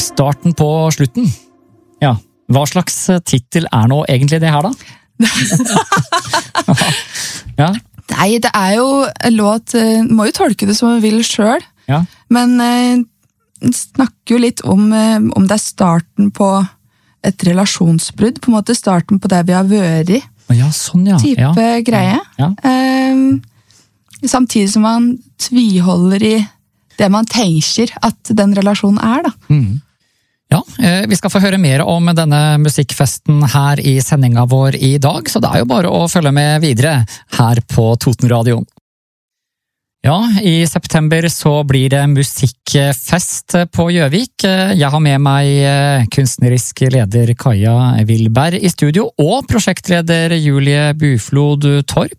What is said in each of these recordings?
starten på slutten. Ja, hva slags titel nå egentlig det her da? Ja. Nei, det jo en låt, må jo tolke det som man vil selv, Ja. men snakker jo litt om det starten på et relasjonsbrudd, på en måte starten på det vi har vært i, Ja, sånn ja. type greie. Ja. Samtidig som man tviholder i det man tenker at den relasjonen da. Ja, vi skal få høre mer om denne musikkfesten her i sendinga vår i dag, så det jo bare å følge med videre her på Totenradioen. Ja, i september så blir det musikkfest på Gjøvik. Jeg har med meg kunstnerisk leder Kaja Wilberg i studio, og prosjektleder Julie Buflod Torp.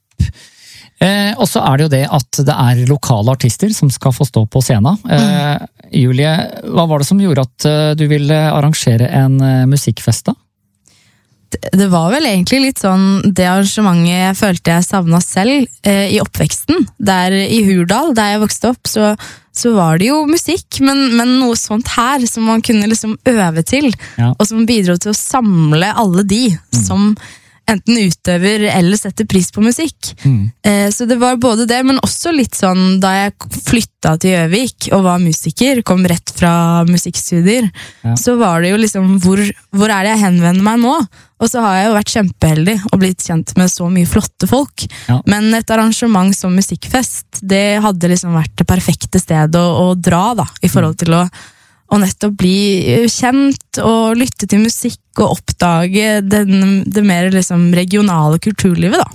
Og så det jo det at det lokale artister som skal få stå på scenen. Julie, hva var det som gjorde at du ville arrangere en musikkfest da? Det var vel egentlig litt sånn det arrangementet jeg følte jeg savnet selv i oppveksten. Der i Hurdal, der jeg vokste opp, så var det jo musikk, men noe sånt her som man kunne liksom øve til, og som bidro til å samle alle de som enten utøver eller setter pris på musikk. Så det var både det, men også litt sånn da jeg flyttet til Gjøvik og var musiker, kom rett fra musikkstudier, så var det jo liksom, hvor det jeg henvender meg nå? Og så har jeg jo vært kjempeheldig og blitt kjent med så mye flotte folk. Men et arrangement som musikkfest, det hadde liksom vært det perfekte stedet å dra da, i forhold til å nettopp bli kjent og lytte til musikk og oppdage det mer liksom regionale kulturlivet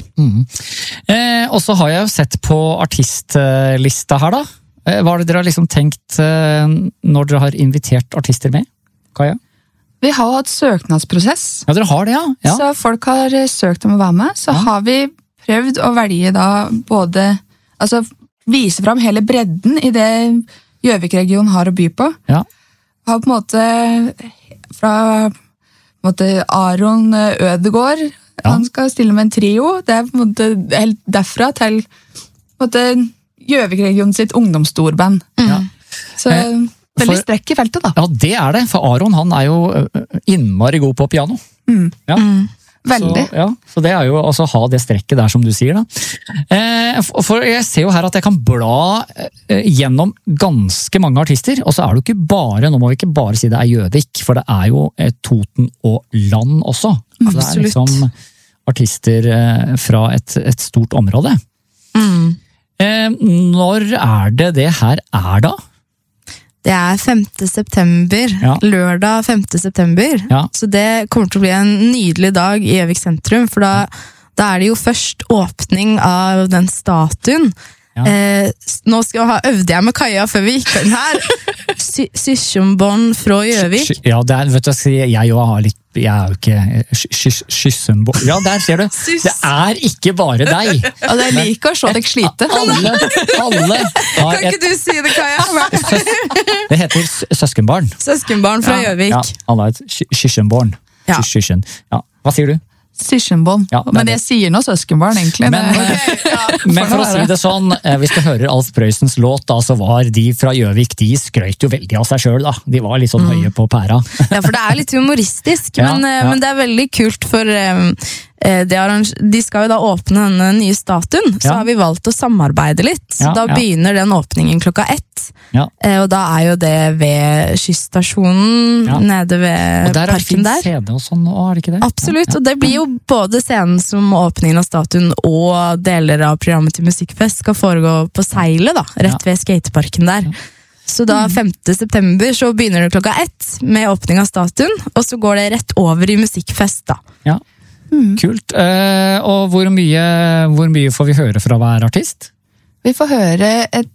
da. Og så har jeg jo sett på artistlista her da. Hva det dere har liksom tenkt når dere har invitert artister med, Kaja? Vi har hatt søknadsprosess. Ja, dere har det, ja. Så folk har søkt om å være med. Så har vi prøvd å velge da både, altså vise fram hele bredden i det Gjøvik-regionen har å by på. Ja. Har på en måte fra Aron Ødegård, han skal stille med en trio, det på en måte helt derfra til på en måte Gjøvik-regionen sitt ungdomsstorband. Så veldig strekk i feltet da. Ja, det det, for Aron han jo innmari god på piano. Ja. Veldig. Så det jo altså ha det strekket der som du sier da. For jeg ser jo her at jeg kan bla gjennom ganske mange artister, og så det jo ikke bare, nå må vi ikke bare si det Gjøvik, for det jo Toten og land også. Absolutt. Det liksom artister fra et stort område. Når det her da? Det 5. september, lørdag 5. september, så det kommer til å bli en nydelig dag i Gjøvik sentrum, for da det jo først åpning av den statuen. Nå øvde jeg med Kaja før vi gikk den her. Syskjenbarn fra Gjøvik. Ja, vet du, jeg har litt, jeg jo ikke syskjenbarn. Ja, der ser du. Det ikke bare deg. Og det liker å se deg slite. Alle kan ikke du si det, Kaja? Det heter søskenbarn. Søskenbarn fra Gjøvik. Ja, alle et syskjenbarn. Ja, hva sier du? Syskjenbarn. Men jeg sier noe søskenbarn egentlig. Men for å si det sånn, hvis du hører Alf Prøysens låt da, så var de fra Gjøvik, de skrøt jo veldig av seg selv da. De var litt sånn høye på pæra. Ja, for det litt humoristisk, men det veldig kult for de skal jo da åpne denne nye statuen, så har vi valgt å samarbeide litt. Så da begynner den åpningen 1:00. Og da jo det ved skysstasjonen nede ved parken der. Og der scene og sånn, det ikke det? Absolutt, og det blir jo både scenen som åpningen av statuen og deler av programmet til musikkfest skal foregå på Seilet da, rett ved skateparken der. Så da 5. september så begynner det 1:00 med åpning av statuen, og så går det rett over i musikkfest da. Ja, kult. Og hvor mye får vi høre fra hver artist? Vi får høre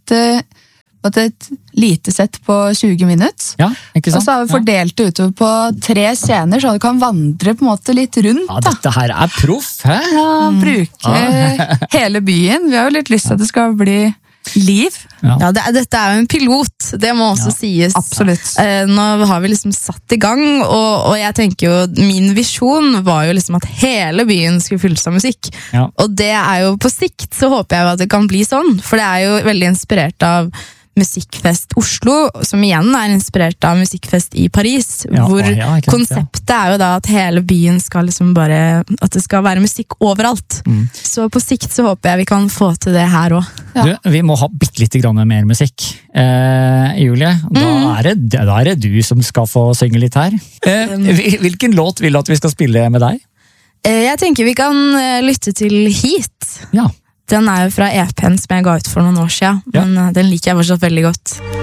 et lite sett på 20 minutter. Ja, ikke sant? Og så har vi fordelt det utover på 3 scener, så du kan vandre på en måte litt rundt. Ja, dette her proff, hæ? Ja, bruke hele byen. Vi har jo litt lyst til at det skal bli liv. Ja, dette jo en pilot, det må også sies. Absolutt. Nå har vi liksom satt i gang, og jeg tenker jo, min visjon var jo liksom at hele byen skulle fylles av musikk. Og det jo på sikt, så håper jeg jo at det kan bli sånn, for det jo veldig inspirert av Musikkfest Oslo, som igjen inspirert av Musikkfest i Paris, hvor konseptet jo da at hele byen skal liksom bare, at det skal være musikk overalt. Så på sikt så håper jeg vi kan få til det her også. Vi må ha bitte litt mer musikk. Julie, da det du som skal få synge litt her. Hvilken låt vil du at vi skal spille med deg? Jeg tenker vi kan lytte til Heat. Ja. Den jo fra EP-en som jeg ga ut for noen år siden, men den liker jeg fortsatt veldig godt.